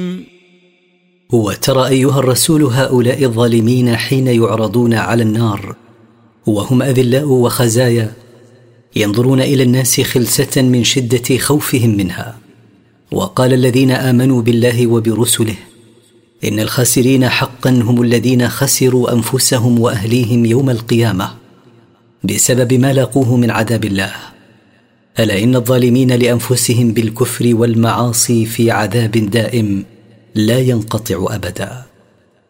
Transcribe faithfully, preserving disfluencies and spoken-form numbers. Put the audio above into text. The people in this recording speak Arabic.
وترى أيها الرسول هؤلاء الظالمين حين يعرضون على النار وهم أذلاء وخزايا ينظرون إلى الناس خلسة من شدة خوفهم منها. وقال الذين آمنوا بالله وبرسله إن الخاسرين حقا هم الذين خسروا أنفسهم وأهليهم يوم القيامة بسبب ما لاقوه من عذاب الله. ألا إن الظالمين لأنفسهم بالكفر والمعاصي في عذاب دائم لا ينقطع أبدا.